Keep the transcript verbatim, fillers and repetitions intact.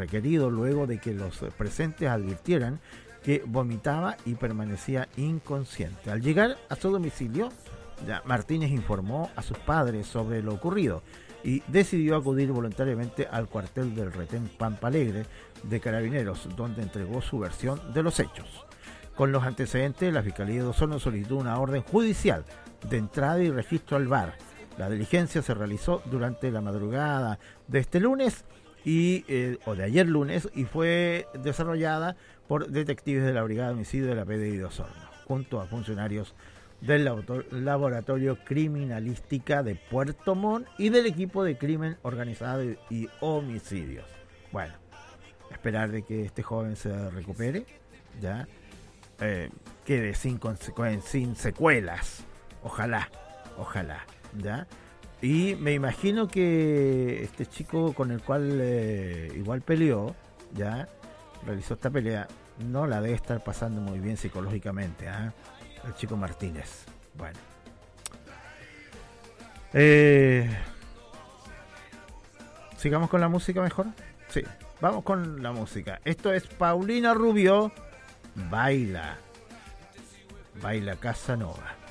requerido luego de que los presentes advirtieran que vomitaba y permanecía inconsciente. Al llegar a su domicilio, ya Martínez informó a sus padres sobre lo ocurrido y decidió acudir voluntariamente al cuartel del retén Pampa Alegre de Carabineros, donde entregó su versión de los hechos. Con los antecedentes, la Fiscalía de Osorno solicitó una orden judicial de entrada y registro al V A R. La diligencia se realizó durante la madrugada de este lunes y eh, o de ayer lunes y fue desarrollada por detectives de la Brigada de Homicidio de la P D I de Osorno, junto a funcionarios del Laboratorio Criminalística de Puerto Montt y del equipo de crimen organizado y homicidios. Bueno, esperar de que este joven se recupere, ya eh, quede sin, sin secuelas, ojalá, ojalá, ya. Y me imagino que este chico con el cual eh, igual peleó, ya realizó esta pelea, no la debe estar pasando muy bien psicológicamente, ¿eh? El chico Martínez. Bueno. Eh, ¿Sigamos con la música mejor? Sí, vamos con la música. Esto es Paulina Rubio, Baila. Baila Casanova.